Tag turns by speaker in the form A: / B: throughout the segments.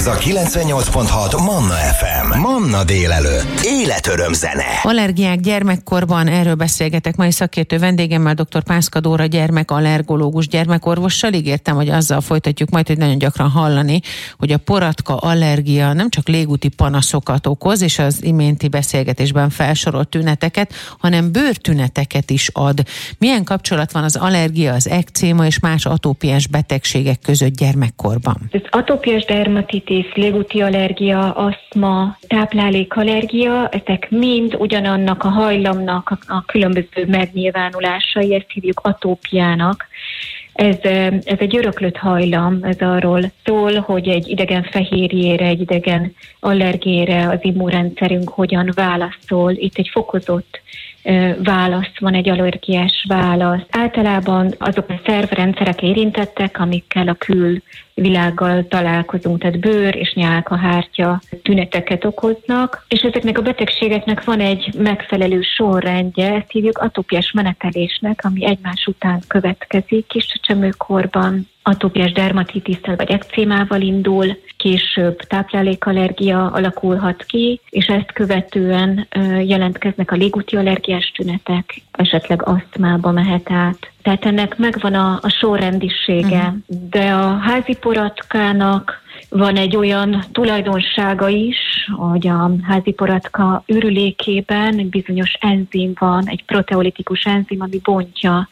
A: Ez a 98.6 Manna FM. Manna délelőtt. Életöröm zene.
B: Allergiák gyermekkorban, erről beszélgetek mai szakértő vendégemmel, dr. Pászka Dóra gyermekallergológus gyermekorvossal. Ígértem, hogy azzal folytatjuk majd, hogy nagyon gyakran hallani, hogy a poratka allergia nem csak légúti panaszokat okoz, és az iménti beszélgetésben felsorolt tüneteket, hanem bőrtüneteket is ad. Milyen kapcsolat van az allergia, az ekcéma és más atópiás betegségek között gyermekkorban?
C: Az atópiás dermatitis, légúti allergia, asztma, táplálékallergia, ezek mind ugyanannak a hajlamnak a különböző megnyilvánulásai, ezt hívjuk atópiának. Ez egy öröklött hajlam, ez arról szól, hogy egy idegen fehérjére, egy idegen allergére az immunrendszerünk hogyan válaszol. Itt egy fokozott válasz van, egy allergiás válasz. Általában azok a szervrendszerek érintettek, amikkel a külvilággal találkozunk, tehát bőr és nyálkahártya tüneteket okoznak, és ezeknek a betegségeknek van egy megfelelő sorrendje, ezt hívjuk atópiás menetelésnek, ami egymás után következik. Kis csecsemőkorban atópiás dermatitisszel vagy ekcémával indul, később táplálékallergia alakulhat ki, és ezt követően jelentkeznek a légúti allergiás tünetek, esetleg asztmába mehet át. Tehát ennek megvan a sorrendisége, de a házi poratkának van egy olyan tulajdonsága is, hogy a házi poratka ürülékében egy bizonyos enzim van, egy proteolitikus enzim, ami bontja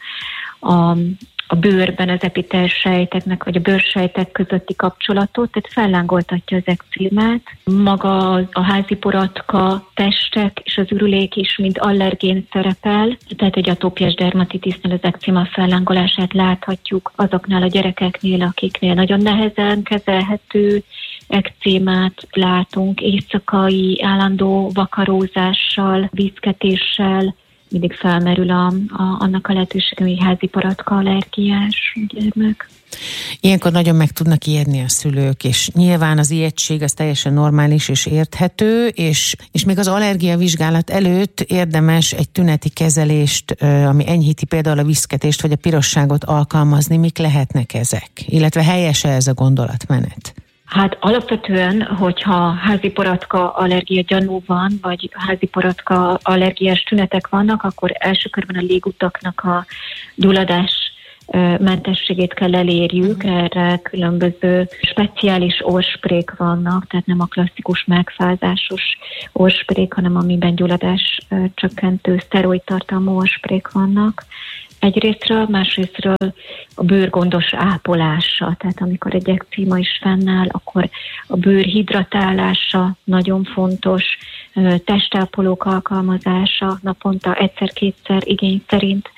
C: a bőrben az epitelsejteknek, vagy a bőrsejtek közötti kapcsolatot, tehát fellángoltatja az ekcémát. Maga a házi poratka testek és az ürülék is mind allergén szerepel, tehát egy atópiás dermatitisnél az ekcéma fellángolását láthatjuk azoknál a gyerekeknél, akiknél nagyon nehezen kezelhető ekcémát látunk, éjszakai állandó vakarózással, vízketéssel, mindig felmerül annak a lehetősége, hogy házi poratka allergiás gyermek.
B: Ilyenkor nagyon meg tudnak ijedni a szülők, és nyilván az ijegység az teljesen normális és érthető, és még az allergiavizsgálat előtt érdemes egy tüneti kezelést, ami enyhíti például a viszketést vagy a pirosságot alkalmazni. Mik lehetnek ezek? Illetve helyes-e ez a gondolatmenet?
C: Hát alapvetően, hogyha házi poratka allergia gyanú van, vagy házi poratka allergiás tünetek vannak, akkor első körben a légutaknak a gyulladás mentességét kell elérjük. Erre különböző speciális orrsprék vannak, tehát nem a klasszikus megfázásos orrsprék, hanem amiben gyulladás csökkentő szteroidtartalmú orrsprék vannak. Egyrésztről, másrésztről a bőr gondos ápolása, tehát amikor egy ekcéma is fennáll, akkor a bőr hidratálása nagyon fontos, testápolók alkalmazása, naponta egyszer-kétszer igény szerint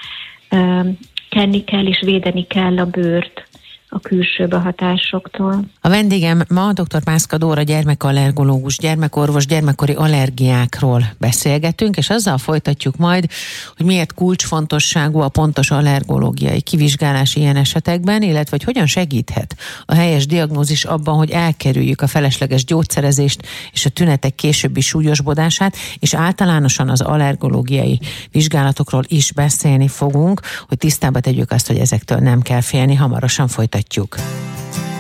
C: kenni kell és védeni kell a bőrt a külső behatásoktól.
B: A vendégem ma dr. Pászka Dóra gyermekallergológus, gyermekorvos, gyermekkori allergiákról beszélgetünk, és azzal folytatjuk majd, hogy miért kulcsfontosságú a pontos allergológiai kivizsgálás ilyen esetekben, illetve hogy hogyan segíthet a helyes diagnózis abban, hogy elkerüljük a felesleges gyógyszerezést és a tünetek későbbi súlyosbodását, és általánosan az allergológiai vizsgálatokról is beszélni fogunk, hogy tisztába tegyük azt, hogy ezektől nem kell félni, hamarosan folytatjuk.